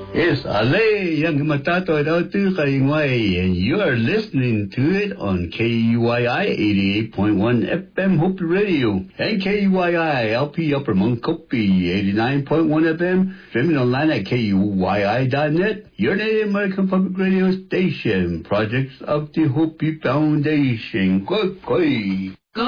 Yes, Ale, Young Matato Rautu Kaingwai, and you are listening to it on KUYI 88.1 FM Hope Radio and KUYI LP Upper Munkopi 89.1 FM, streaming online at KUYI.net, your Native American Public Radio station, projects of the Hopi Foundation. Koi.